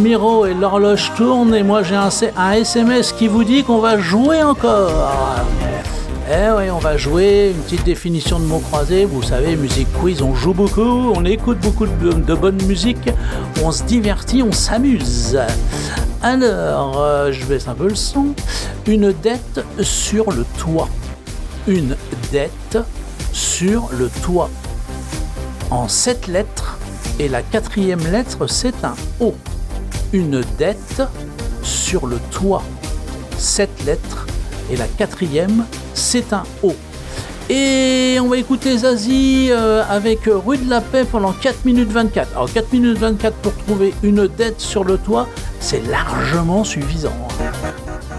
Miro et l'horloge tourne et moi j'ai un SMS qui vous dit qu'on va jouer encore. Eh oui, on va jouer, une petite définition de mots croisés, vous savez, musique quiz, on joue beaucoup, on écoute beaucoup de bonne musique, on se divertit, on s'amuse. Alors, je baisse un peu le son. Une dette sur le toit. Une dette sur le toit. En 7 lettres, et la 4e lettre, c'est un O. Une dette sur le toit. 7 lettres, et la 4e, c'est un O. Et on va écouter Zazie avec Rue de la Paix pendant 4 minutes 24. Alors 4 minutes 24 pour trouver une dette sur le toit, c'est largement suffisant.